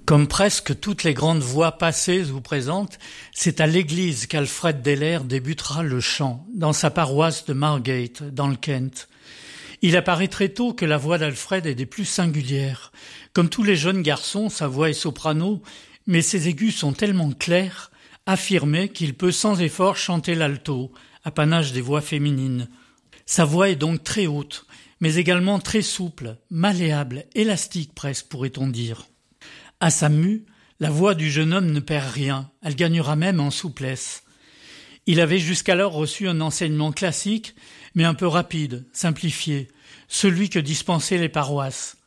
Comme presque toutes les grandes voix passées ou présentes, c'est à l'église qu'Alfred Deller débutera le chant, dans sa paroisse de Margate, dans le Kent. Il apparaît très tôt que la voix d'Alfred est des plus singulières. Comme tous les jeunes garçons, sa voix est soprano, mais ses aigus sont tellement clairs, affirmés, qu'il peut sans effort chanter l'alto, apanage des voix féminines. Sa voix est donc très haute, mais également très souple, malléable, élastique presque, pourrait-on dire. À sa mue, la voix du jeune homme ne perd rien, elle gagnera même en souplesse. Il avait jusqu'alors reçu un enseignement classique, mais un peu rapide, simplifié, celui que dispensaient les paroisses.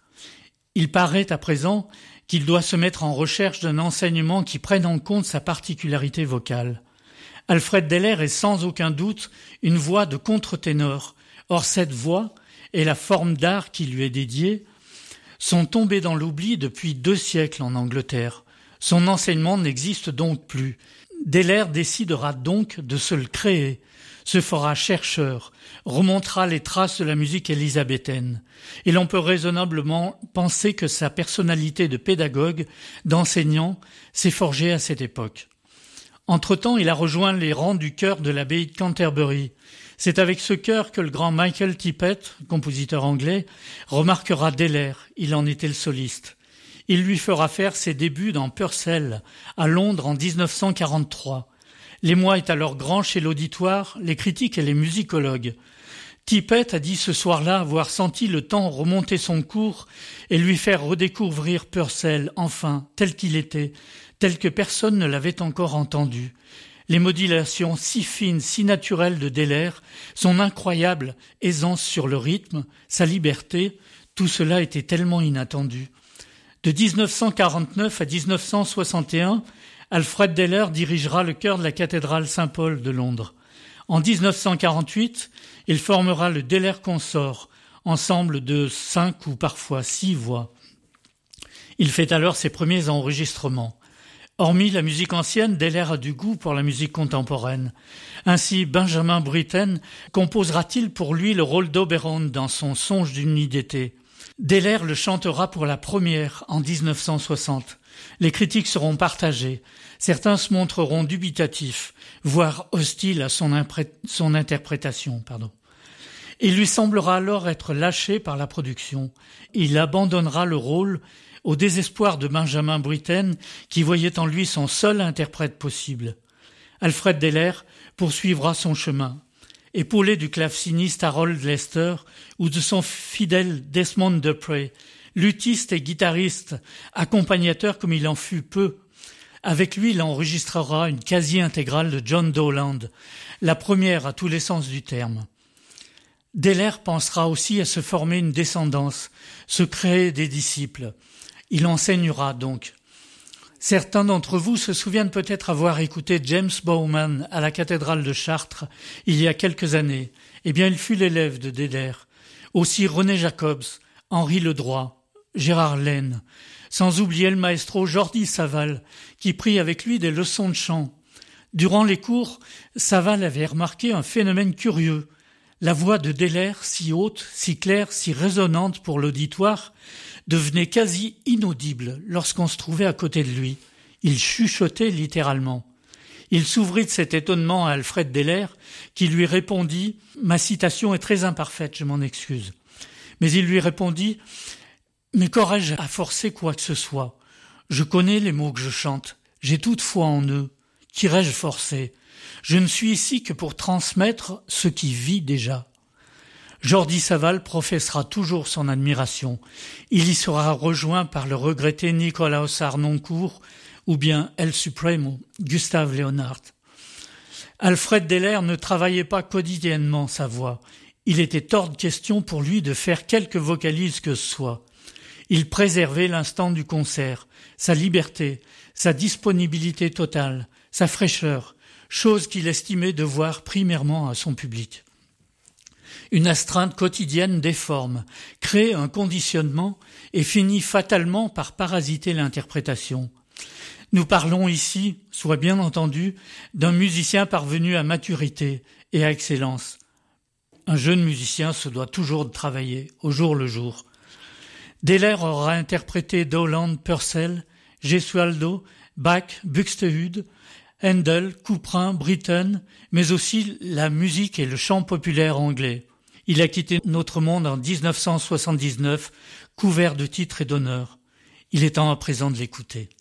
Il paraît à présent qu'il doit se mettre en recherche d'un enseignement qui prenne en compte sa particularité vocale. Alfred Deller est sans aucun doute une voix de contre-ténor. Or cette voix et la forme d'art qui lui est dédiée sont tombés dans l'oubli depuis 2 siècles en Angleterre. Son enseignement n'existe donc plus. Deller décidera donc de se le créer, se fera chercheur, remontera les traces de la musique élisabéthaine. Et l'on peut raisonnablement penser que sa personnalité de pédagogue, d'enseignant, s'est forgée à cette époque. Entre-temps, il a rejoint les rangs du chœur de l'abbaye de Canterbury. C'est avec ce chœur que le grand Michael Tippett, compositeur anglais, remarquera Deller, il en était le soliste. Il lui fera faire ses débuts dans Purcell, à Londres en 1943. L'émoi est alors grand chez l'auditoire, les critiques et les musicologues. Tippett a dit ce soir-là avoir senti le temps remonter son cours et lui faire redécouvrir Purcell, enfin, tel qu'il était, tel que personne ne l'avait encore entendu. Les modulations si fines, si naturelles de Deller, son incroyable aisance sur le rythme, sa liberté, tout cela était tellement inattendu. De 1949 à 1961, Alfred Deller dirigera le chœur de la cathédrale Saint-Paul de Londres. En 1948, il formera le Deller Consort, ensemble de 5 ou parfois 6 voix. Il fait alors ses premiers enregistrements. Hormis la musique ancienne, Deller a du goût pour la musique contemporaine. Ainsi, Benjamin Britten composera-t-il pour lui le rôle d'Oberon dans son Songe d'une nuit d'été. Deller le chantera pour la première en 1960. Les critiques seront partagées. Certains se montreront dubitatifs, voire hostiles à son interprétation. Il lui semblera alors être lâché par la production. Il abandonnera le rôle au désespoir de Benjamin Britten, qui voyait en lui son seul interprète possible. Alfred Deller poursuivra son chemin. Épaulé du claveciniste Harold Lester ou de son fidèle Desmond Dupree, luthiste et guitariste, accompagnateur comme il en fut peu, avec lui il enregistrera une quasi-intégrale de John Dowland, la première à tous les sens du terme. Deller pensera aussi à se former une descendance, se créer des disciples. Il enseignera donc. Certains d'entre vous se souviennent peut-être avoir écouté James Bowman à la cathédrale de Chartres il y a quelques années. Eh bien, il fut l'élève de Deller. Aussi René Jacobs, Henri Ledroit, Gérard Laine, sans oublier le maestro Jordi Savall, qui prit avec lui des leçons de chant. Durant les cours, Savall avait remarqué un phénomène curieux. La voix de Deller, si haute, si claire, si résonnante pour l'auditoire, devenait quasi inaudible lorsqu'on se trouvait à côté de lui. Il chuchotait littéralement. Il s'ouvrit de cet étonnement à Alfred Deller, qui lui répondit « Ma citation est très imparfaite, je m'en excuse. » Mais il lui répondit « Mais qu'aurais-je à forcer quoi que ce soit? Je connais les mots que je chante, j'ai toute foi en eux. Qu'irais-je forcer? Je ne suis ici que pour transmettre ce qui vit déjà. » Jordi Savall professera toujours son admiration. Il y sera rejoint par le regretté Nikolaus Harnoncourt ou bien El Supremo, Gustave Leonhardt. Alfred Deller ne travaillait pas quotidiennement sa voix. Il était hors de question pour lui de faire quelque vocalise que ce soit. Il préservait l'instant du concert, sa liberté, sa disponibilité totale, sa fraîcheur, chose qu'il estimait devoir primairement à son public. Une astreinte quotidienne déforme, crée un conditionnement et finit fatalement par parasiter l'interprétation. Nous parlons ici, soit bien entendu, d'un musicien parvenu à maturité et à excellence. Un jeune musicien se doit toujours de travailler, au jour le jour. Deller aura interprété Dowland, Purcell, Gesualdo, Bach, Buxtehude, Handel, Couperin, Britten, mais aussi la musique et le chant populaire anglais. Il a quitté notre monde en 1979, couvert de titres et d'honneurs. Il est temps à présent de l'écouter.